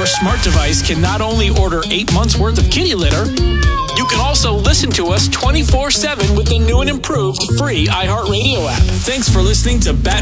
smart device can not only order 8 months worth of kitty litter, you can also listen to us 24/7 with the new and improved free iHeartRadio app. Thanks for listening to Bat